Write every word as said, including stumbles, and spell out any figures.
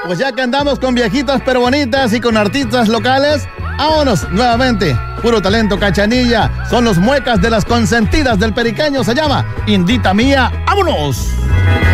Pues ya que andamos con viejitas pero bonitas y con artistas locales, vámonos nuevamente. Puro talento, Cachanilla. Son los muecas de las consentidas del periqueño. Se llama Indita Mía. ¡Vámonos!